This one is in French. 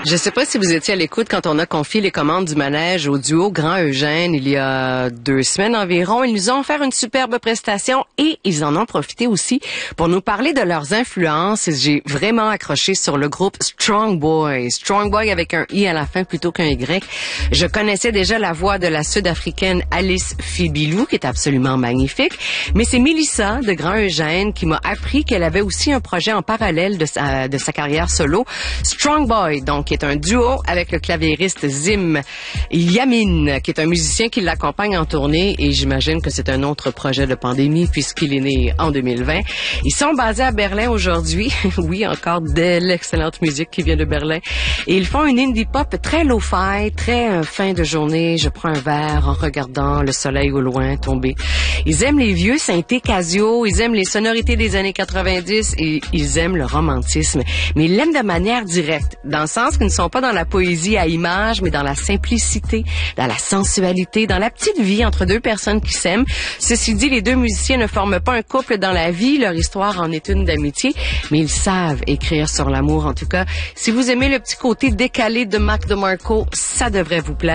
Je sais pas si vous étiez à l'écoute quand on a confié les commandes du manège au duo Grand Eugène il y a 2 semaines environ. Ils nous ont offert une superbe prestation et ils en ont profité aussi pour nous parler de leurs influences. J'ai vraiment accroché sur le groupe Strong Boy. Strong Boy avec un I à la fin plutôt qu'un Y. Je connaissais déjà la voix de la Sud-Africaine Alice Fibilou qui est absolument magnifique. Mais c'est Mélissa de Grand Eugène qui m'a appris qu'elle avait aussi un projet en parallèle de sa carrière solo. Strong Boy, donc, qui est un duo avec le claviériste Zim Yamin, qui est un musicien qui l'accompagne en tournée, et j'imagine que c'est un autre projet de pandémie puisqu'il est né en 2020. Ils sont basés à Berlin aujourd'hui. Oui, encore de l'excellente musique qui vient de Berlin. Et ils font une indie pop très lo-fi, très fin de journée. Je prends un verre en regardant le soleil au loin tomber. Ils aiment les vieux synthés Casio, ils aiment les sonorités des années 90 et ils aiment le romantisme. Mais ils l'aiment de manière directe, dans le sens qu'ils ne sont pas dans la poésie à images, mais dans la simplicité, dans la sensualité, dans la petite vie entre deux personnes qui s'aiment. Ceci dit, les deux musiciens ne forment pas un couple dans la vie, leur histoire en est une d'amitié, mais ils savent écrire sur l'amour. En tout cas, si vous aimez le petit côté décalé de Mac DeMarco, ça devrait vous plaire.